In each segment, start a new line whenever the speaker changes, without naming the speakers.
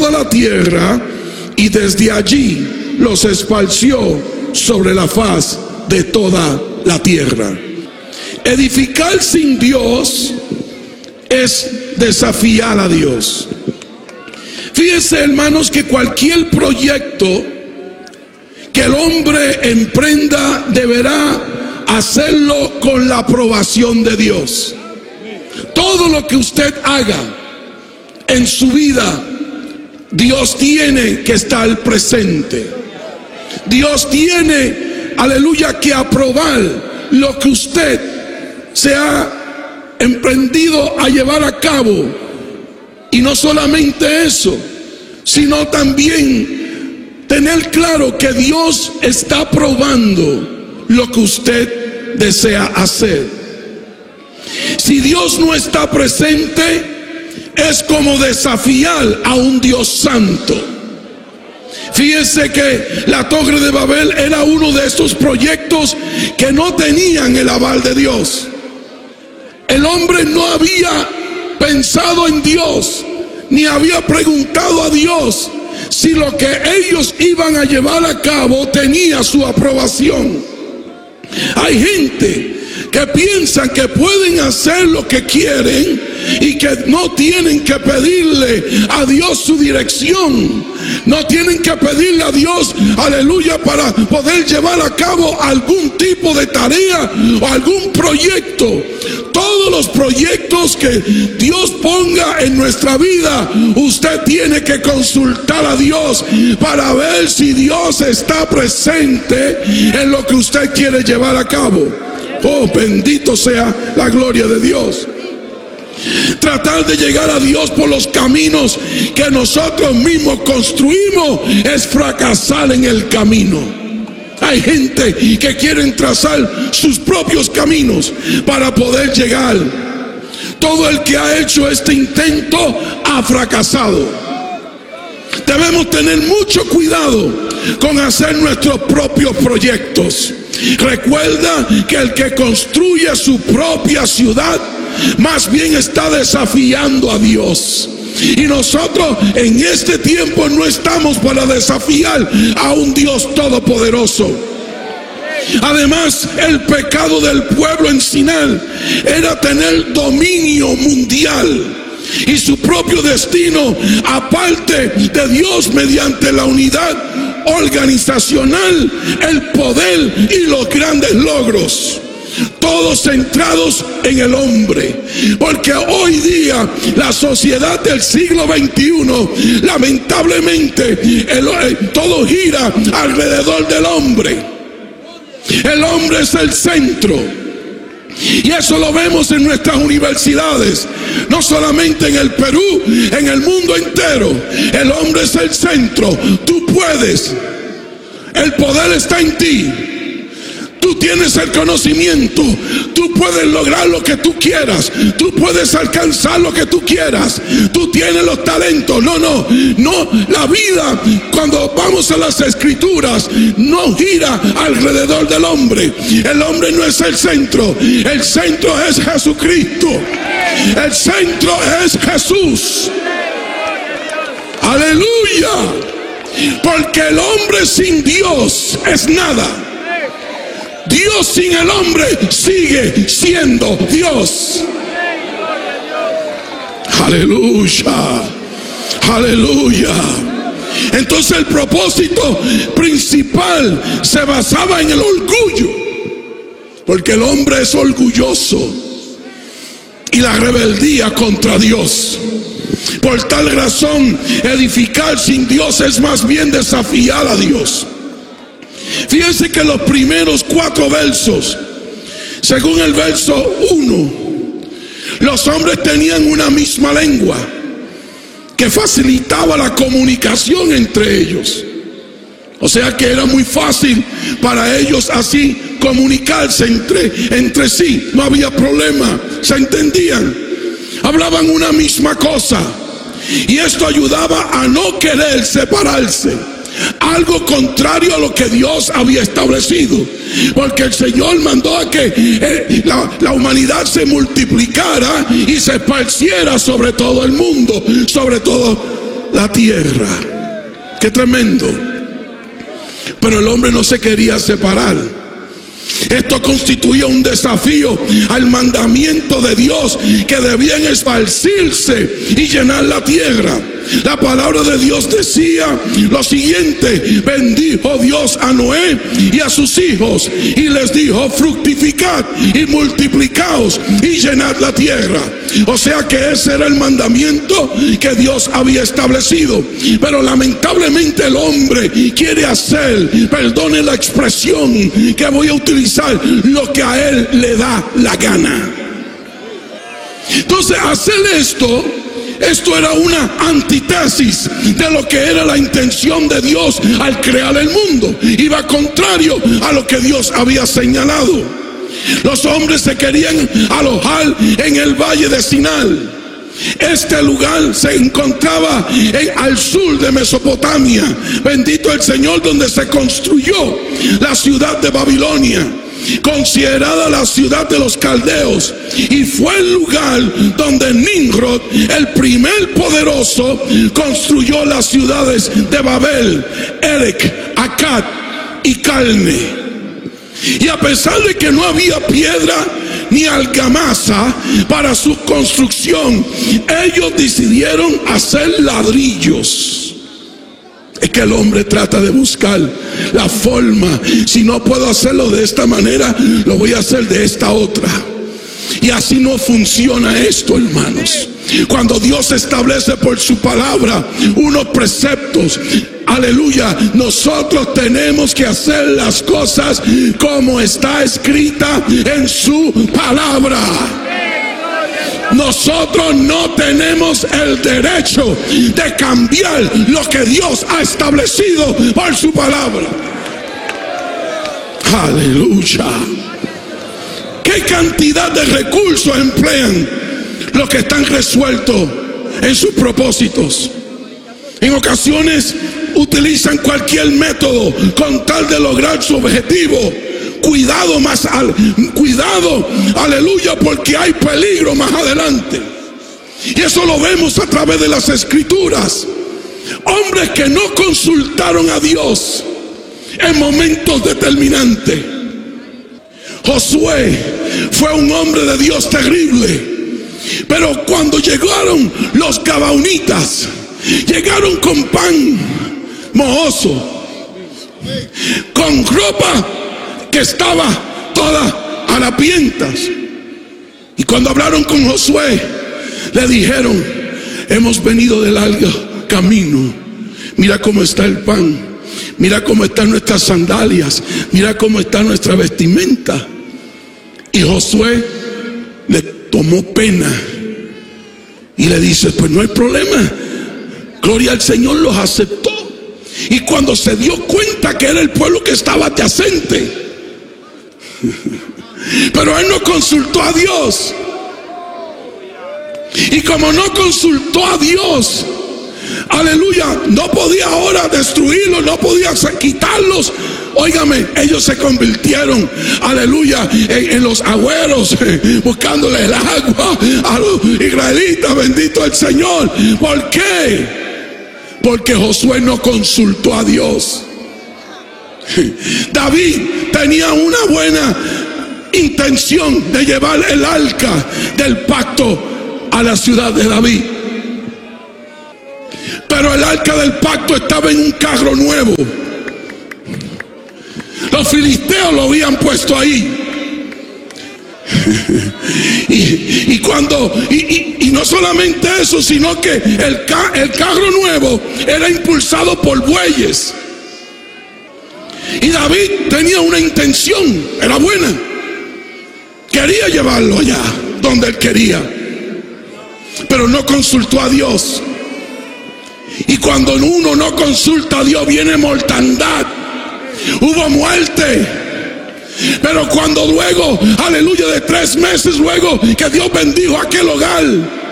toda la tierra, y desde allí los esparció sobre la faz de toda la tierra. Edificar sin Dios es desafiar a Dios. Fíjense, hermanos, que cualquier proyecto que el hombre emprenda deberá hacerlo con la aprobación de Dios. Todo lo que usted haga en su vida, Dios tiene que estar presente. Dios tiene, aleluya, que aprobar lo que usted se ha emprendido a llevar a cabo. Y no solamente eso, sino también tener claro que Dios está probando lo que usted desea hacer. Si Dios no está presente, es como desafiar a un Dios santo. Fíjense que la Torre de Babel era uno de estos proyectos que no tenían el aval de Dios. El hombre no había pensado en Dios, ni había preguntado a Dios si lo que ellos iban a llevar a cabo tenía su aprobación. Hay gente que piensan que pueden hacer lo que quieren y que no tienen que pedirle a Dios su dirección, no tienen que pedirle a Dios, aleluya, para poder llevar a cabo algún tipo de tarea o algún proyecto. Todos los proyectos que Dios ponga en nuestra vida, usted tiene que consultar a Dios para ver si Dios está presente en lo que usted quiere llevar a cabo. Oh, bendito sea la gloria de Dios. Tratar de llegar a Dios por los caminos que nosotros mismos construimos es fracasar en el camino. Hay gente que quieren trazar sus propios caminos para poder llegar. Todo el que ha hecho este intento ha fracasado. Debemos tener mucho cuidado con hacer nuestros propios proyectos. Recuerda que el que construye su propia ciudad más bien está desafiando a Dios. Y nosotros en este tiempo no estamos para desafiar a un Dios todopoderoso. Además, el pecado del pueblo en Sinaí era tener dominio mundial y su propio destino aparte de Dios mediante la unidad organizacional, el poder y los grandes logros, todos centrados en el hombre. Porque hoy día la sociedad del siglo XXI, lamentablemente, todo gira alrededor del hombre. El hombre es el centro. Y eso lo vemos en nuestras universidades, no solamente en el Perú, en el mundo entero. El hombre es el centro. Tú puedes. El poder está en ti. Tú tienes el conocimiento. Tú puedes lograr lo que tú quieras. Tú puedes alcanzar lo que tú quieras. Tú tienes los talentos. No. La vida, cuando vamos a las escrituras, no gira alrededor del hombre. El hombre no es el centro. El centro es Jesucristo. El centro es Jesús. Aleluya. Porque el hombre sin Dios es nada. Dios sin el hombre sigue siendo Dios. Aleluya. Aleluya. Entonces el propósito principal se basaba en el orgullo, porque el hombre es orgulloso, y la rebeldía contra Dios. Por tal razón, edificar sin Dios es más bien desafiar a Dios. Fíjense que los primeros 4 versos, según el verso 1, los hombres tenían una misma lengua que facilitaba la comunicación entre ellos. O sea que era muy fácil para ellos así comunicarse entre sí. No había problema, se entendían, hablaban una misma cosa. Y esto ayudaba a no querer separarse. Algo contrario a lo que Dios había establecido, porque el Señor mandó a que la humanidad se multiplicara y se esparciera sobre todo el mundo, sobre todo la tierra. Qué tremendo. Pero el hombre no se quería separar. Esto constituía un desafío al mandamiento de Dios, que debían esparcirse y llenar la tierra. La palabra de Dios decía lo siguiente: bendijo Dios a Noé y a sus hijos y les dijo: fructificad y multiplicaos y llenad la tierra. O sea que ese era el mandamiento que Dios había establecido. Pero lamentablemente el hombre quiere hacer, perdone la expresión que voy a utilizar, lo que a él le da la gana. Entonces, hacer esto era una antítesis de lo que era la intención de Dios al crear el mundo. Iba contrario a lo que Dios había señalado. Los hombres se querían alojar en el valle de Sinai. Este lugar se encontraba al sur de Mesopotamia. Bendito el Señor, donde se construyó la ciudad de Babilonia, considerada la ciudad de los caldeos, y fue el lugar donde Nimrod, el primer poderoso, construyó las ciudades de Babel, Erech, Akkad y Calne. Y a pesar de que no había piedra ni argamasa para su construcción, ellos decidieron hacer ladrillos. Es que el hombre trata de buscar la forma. Si no puedo hacerlo de esta manera, lo voy a hacer de esta otra. Y así no funciona esto, hermanos. Cuando Dios establece por su palabra unos preceptos, aleluya, nosotros tenemos que hacer las cosas como está escrita en su palabra. Nosotros no tenemos el derecho de cambiar lo que Dios ha establecido por su palabra. Aleluya. ¿Qué cantidad de recursos emplean los que están resueltos en sus propósitos? En ocasiones utilizan cualquier método con tal de lograr su objetivo. Cuidado, aleluya, porque hay peligro más adelante. Y eso lo vemos a través de las escrituras. Hombres que no consultaron a Dios en momentos determinantes. Josué fue un hombre de Dios terrible, pero cuando llegaron los gabaonitas, llegaron con pan mohoso, con ropa que estaba toda harapientas. Y cuando hablaron con Josué, le dijeron: hemos venido de largo camino, mira cómo está el pan, mira cómo están nuestras sandalias, mira cómo está nuestra vestimenta. Y Josué le tomó pena y le dice: pues no hay problema, gloria al Señor, los aceptó. Y cuando se dio cuenta que era el pueblo que estaba adyacente, pero él no consultó a Dios. Y como no consultó a Dios, aleluya, no podía ahora destruirlos, no podía quitarlos. Óigame, ellos se convirtieron, aleluya, en los agüeros, buscándole el agua a los israelitas. Bendito el Señor. ¿Por qué? Porque Josué no consultó a Dios. David tenía una buena intención de llevar el arca del pacto a la ciudad de David, pero el arca del pacto estaba en un carro nuevo. Los filisteos lo habían puesto ahí. Y no solamente eso, sino que el carro nuevo era impulsado por bueyes. Y David tenía una intención, era buena, quería llevarlo allá donde él quería, pero no consultó a Dios. Y cuando uno no consulta a Dios, viene mortandad, hubo muerte. Pero cuando luego, aleluya, de 3 meses luego que Dios bendijo aquel hogar,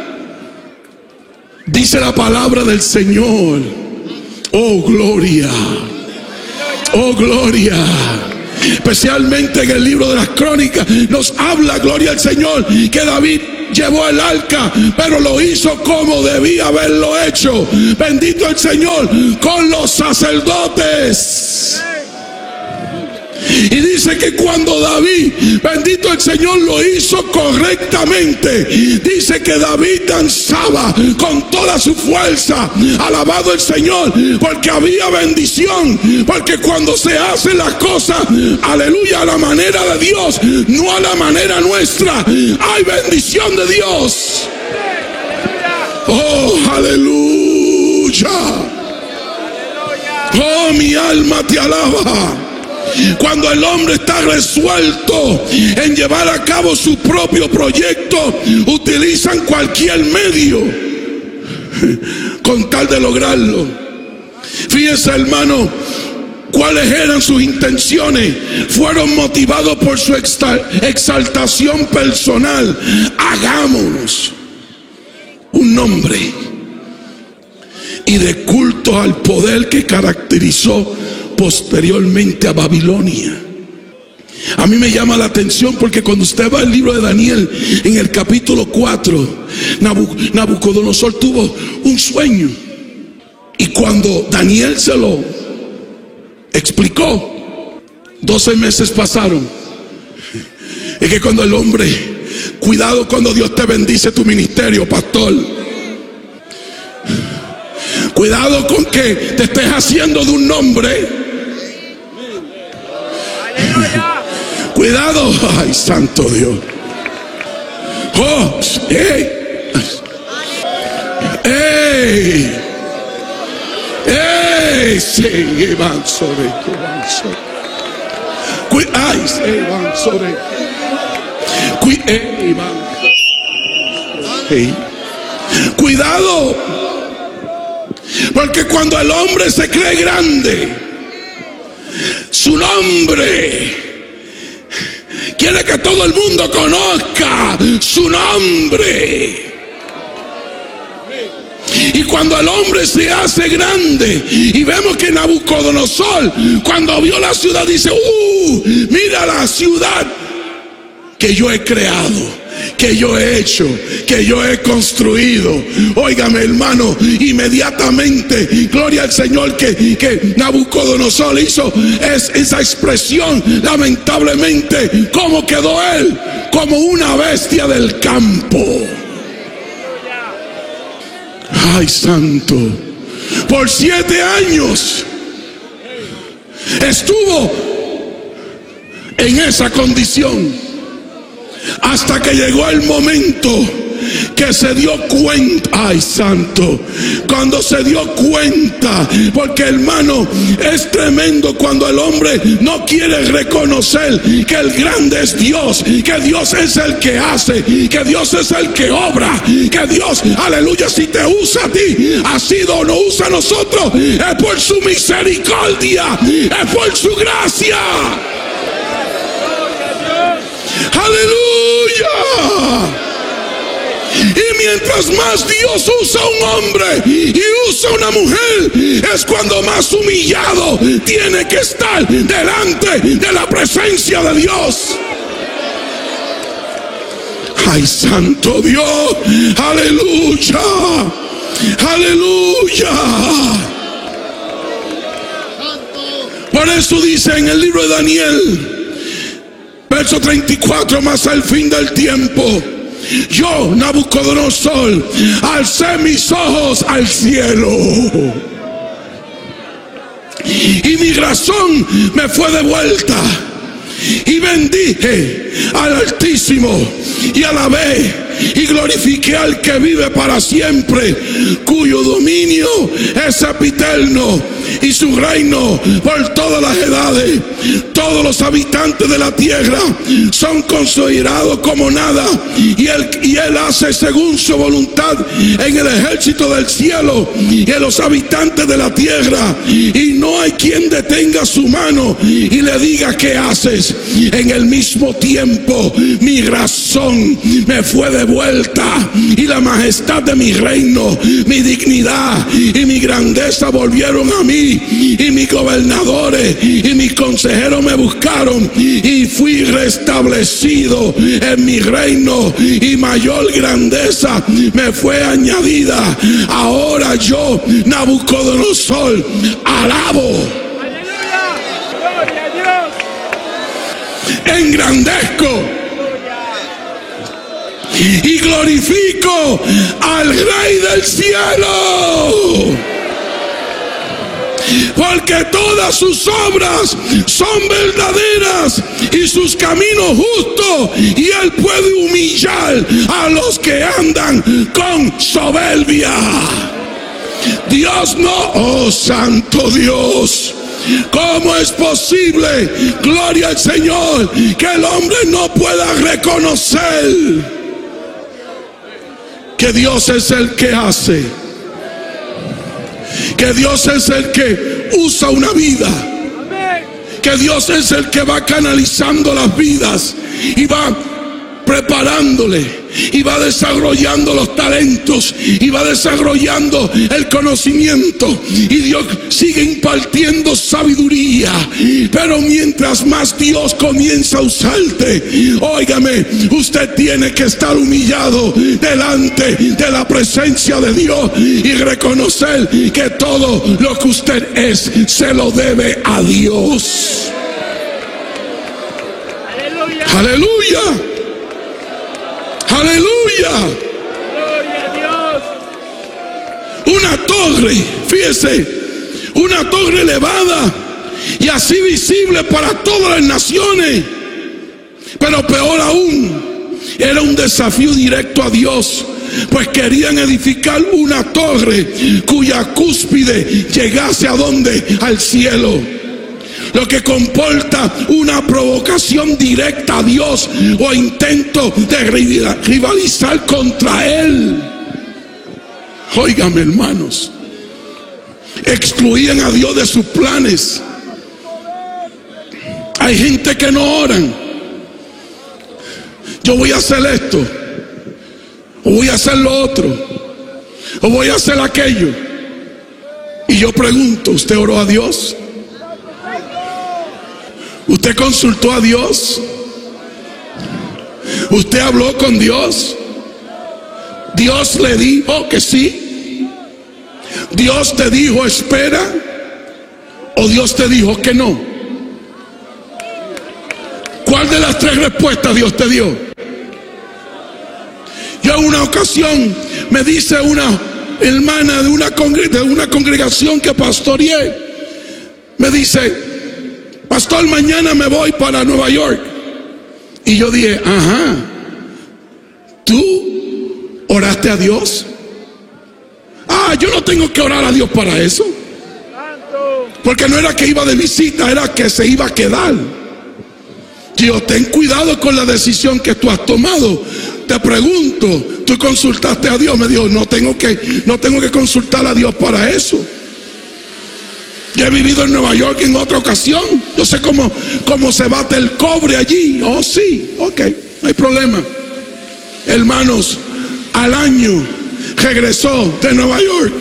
dice la palabra del Señor: oh gloria, oh gloria. Especialmente en el libro de las Crónicas nos habla, gloria al Señor, que David llevó el arca, pero lo hizo como debía haberlo hecho. Bendito el Señor, con los sacerdotes. Y dice que cuando David, bendito el Señor, lo hizo correctamente, dice que David danzaba con toda su fuerza, alabado el Señor, porque había bendición. Porque cuando se hacen las cosas, aleluya, a la manera de Dios, no a la manera nuestra, hay bendición de Dios. Oh, aleluya. Oh, mi alma te alaba. Cuando el hombre está resuelto en llevar a cabo su propio proyecto, utilizan cualquier medio con tal de lograrlo. Fíjese, hermano, cuáles eran sus intenciones. Fueron motivados por su exaltación personal. Hagámonos un nombre, y de culto al poder que caracterizó posteriormente a Babilonia. A mí me llama la atención porque cuando usted va al libro de Daniel, en el capítulo 4, Nabucodonosor tuvo un sueño, y cuando Daniel se lo explicó, 12 meses pasaron. Es que cuando el hombre, cuidado cuando Dios te bendice tu ministerio, pastor. Cuidado con que te estés haciendo de un nombre. Cuidado, ay, santo Dios. Oh, hey, hey, hey, se van sobre, ay, se van sobre, cuidado, porque cuando el hombre se cree grande, su nombre, quiere que todo el mundo conozca su nombre. Y cuando el hombre se hace grande, y vemos que Nabucodonosor, cuando vio la ciudad, dice: mira la ciudad que yo he creado, que yo he hecho, que yo he construido. Óigame, hermano, inmediatamente, gloria al Señor, que Nabucodonosor hizo esa expresión. Lamentablemente, ¿cómo quedó él? Como una bestia del campo. Ay, santo. Por 7 años estuvo en esa condición, hasta que llegó el momento que se dio cuenta. Ay, santo. Cuando se dio cuenta, porque, hermano, es tremendo cuando el hombre no quiere reconocer que el grande es Dios, que Dios es el que hace, que Dios es el que obra, que Dios, aleluya, si te usa a ti, ha sido o no usa a nosotros, es por su misericordia, es por su gracia. Aleluya. Y mientras más Dios usa a un hombre y usa a una mujer, es cuando más humillado tiene que estar delante de la presencia de Dios. Ay, santo Dios. Aleluya. Aleluya. Por eso dice en el libro de Daniel, verso 34: más al fin del tiempo, yo, Nabucodonosor, alcé mis ojos al cielo, y mi razón me fue devuelta, y bendije al Altísimo, y alabé y glorifiqué al que vive para siempre, cuyo dominio es sempiterno, y su reino por todas las edades. Todos los habitantes de la tierra son considerados como nada, y él hace según su voluntad en el ejército del cielo y en los habitantes de la tierra, y no hay quien detenga su mano y le diga: ¿qué haces? En el mismo tiempo mi razón me fue devuelta, y la majestad de mi reino, mi dignidad y mi grandeza volvieron a mí. salí y mis gobernadores y mis consejeros me buscaron y fui restablecido en mi reino y mayor grandeza me fue añadida. Ahora yo, Nabucodonosor, alabo, engrandezco y glorifico al Rey del cielo, porque todas sus obras son verdaderas y sus caminos justos, y él puede humillar a los que andan con soberbia. Dios no, oh santo Dios, ¿cómo es posible, gloria al Señor, que el hombre no pueda reconocer que Dios es el que hace, que Dios es el que usa una vida, que Dios es el que va canalizando las vidas y va preparándole y va desarrollando los talentos y va desarrollando el conocimiento, y Dios sigue impartiendo sabiduría? Pero mientras más Dios comienza a usarte, óigame, usted tiene que estar humillado delante de la presencia de Dios y reconocer que todo lo que usted es se lo debe a Dios. Aleluya. Aleluya. Una torre, fíjese, una torre elevada y así visible para todas las naciones. Pero peor aún, era un desafío directo a Dios, pues querían edificar una torre cuya cúspide llegase ¿a dónde? Al cielo. Lo que comporta una provocación directa a Dios o intento de rivalizar contra Él. Óigame, hermanos, excluían a Dios de sus planes. Hay gente que no oran. Yo voy a hacer esto, o voy a hacer lo otro, o voy a hacer aquello. Y yo pregunto, ¿usted oró a Dios? ¿Usted consultó a Dios? ¿Usted habló con Dios? ¿Dios le dijo que sí? ¿Dios te dijo espera? ¿O Dios te dijo que no? ¿Cuál de las tres respuestas Dios te dio? Yo en una ocasión me dice una hermana de una congregación que pastoreé, me dice: pastor, mañana me voy para Nueva York. Y yo dije: ajá, ¿tú oraste a Dios? Ah, yo no tengo que orar a Dios para eso, porque no era que iba de visita, era que se iba a quedar. Yo: ten cuidado con la decisión que tú has tomado. Te pregunto, ¿tú consultaste a Dios? Me dijo: no tengo que consultar a Dios para eso. Yo he vivido en Nueva York en otra ocasión. Yo sé cómo se bate el cobre allí. Oh, sí, ok, no hay problema. Hermanos, al año regresó de Nueva York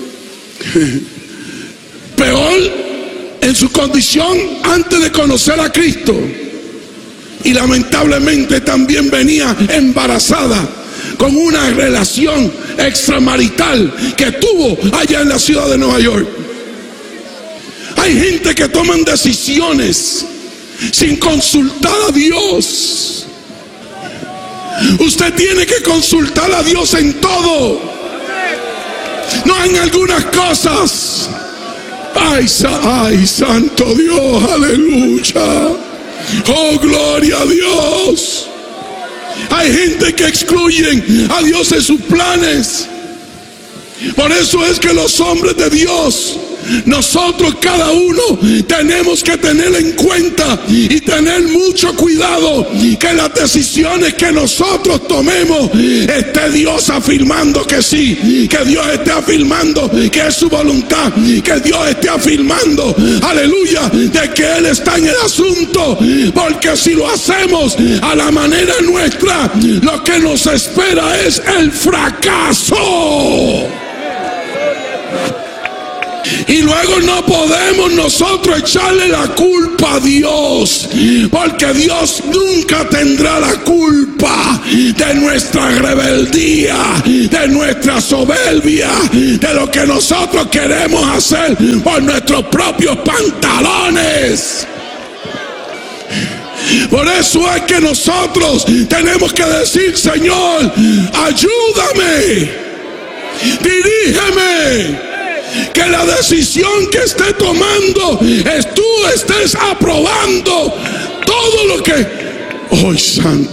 peor en su condición antes de conocer a Cristo. Y lamentablemente también venía embarazada con una relación extramarital que tuvo allá en la ciudad de Nueva York. Hay gente que toman decisiones sin consultar a Dios. Usted tiene que consultar a Dios en todo, no en algunas cosas. Ay, santo Dios, aleluya. Oh, gloria a Dios. Hay gente que excluyen a Dios de sus planes. Por eso es que los hombres de Dios, nosotros cada uno tenemos que tener en cuenta y tener mucho cuidado que las decisiones que nosotros tomemos esté Dios afirmando que sí, que Dios esté afirmando que es su voluntad, que Dios esté afirmando, aleluya, de que Él está en el asunto. Porque si lo hacemos a la manera nuestra, lo que nos espera es el fracaso. Y luego no podemos nosotros echarle la culpa a Dios, porque Dios nunca tendrá la culpa de nuestra rebeldía, de nuestra soberbia, de lo que nosotros queremos hacer por nuestros propios pantalones. Por eso es que nosotros tenemos que decir: Señor, ayúdame, dirígeme, que la decisión que esté tomando tú estés aprobando todo lo que... ¡Oh, santo!